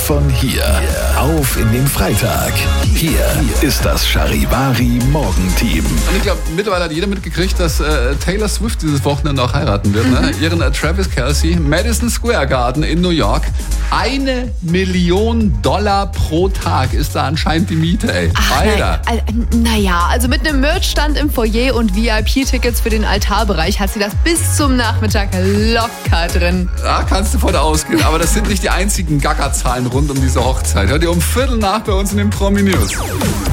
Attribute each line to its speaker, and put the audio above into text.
Speaker 1: von hier. Auf in den Freitag. Hier ist das Charivari Morgenteam.
Speaker 2: Und ich glaube, mittlerweile hat jeder mitgekriegt, dass Taylor Swift dieses Wochenende auch heiraten wird. Ne? Ihren Travis Kelce, Madison Square Garden in New York. $1 Million pro Tag ist da anscheinend die Miete, ey. Alter.
Speaker 3: Naja, also mit einem Merchstand im Foyer und VIP-Tickets für den Altarbereich hat sie das bis zum Nachmittag locker drin.
Speaker 2: Da kannst du von ausgehen. Aber das sind nicht die einzigen Gaggerzahlen rund um diese Hochzeit. Hört ihr um 7:15 bei uns in den Promi News.